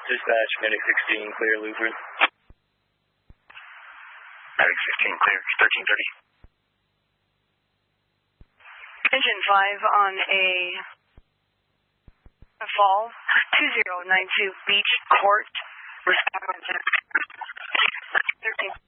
Dispatch, Medic 16, clear Lutheran. Medic 16, clear, 1330. Engine 5 on a fall, 2092 Beach Court, respond 13.